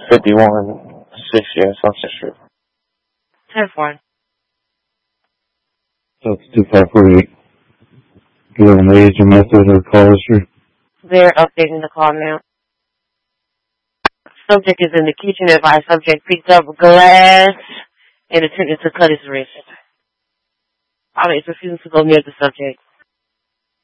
51, 60 or something shit. 10-4. That's 2548. Do you have an age and method or call history? They're updating the call now. Subject is in the kitchen. Advised subject picked up glass and attempted to cut his wrist. Audience refusing to go near the subject.